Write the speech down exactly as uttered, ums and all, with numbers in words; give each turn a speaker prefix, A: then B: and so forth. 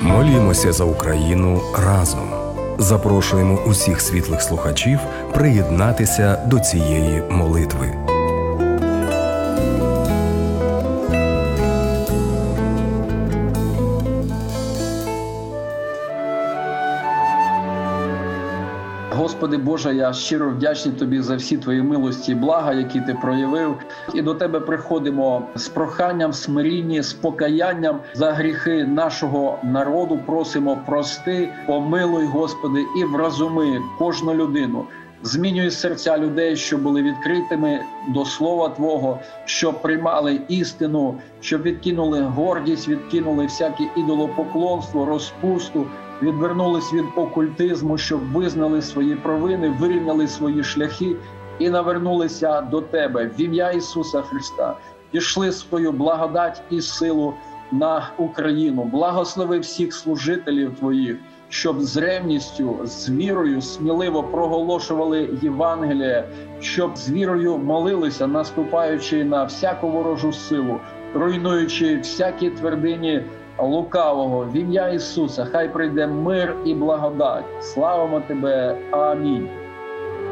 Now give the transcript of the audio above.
A: Молімося за Україну разом. Запрошуємо усіх світлих слухачів приєднатися до цієї молитви.
B: Господи Боже, я щиро вдячний Тобі за всі Твої милості і блага, які Ти проявив. І до Тебе приходимо з проханням, смирінні, з покаянням за гріхи нашого народу. Просимо, прости, помилуй, Господи, і вразуми кожну людину. Змінюй серця людей, що були відкритими до Слова Твого, щоб приймали істину, щоб відкинули гордість, відкинули всяке ідолопоклонство, розпусту, відвернулись від окультизму, щоб визнали свої провини, вирівняли свої шляхи і навернулися до Тебе. В ім'я Ісуса Христа пішли свою благодать і силу на Україну. Благослови всіх служителів Твоїх, щоб з ревністю, з вірою сміливо проголошували Євангеліє, щоб з вірою молилися, наступаючи на всяку ворожу силу, руйнуючи всякі твердині лукавого. В ім'я Ісуса хай прийде мир і благодать. Славимо Тебе. Амінь.